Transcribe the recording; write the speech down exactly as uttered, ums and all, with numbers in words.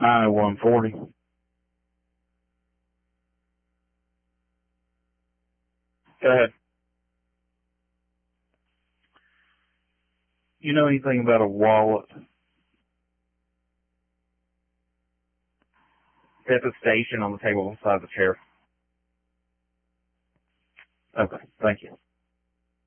nine oh one forty. Go ahead. You know anything about a wallet? At the station on the table beside the chair. Okay, thank you.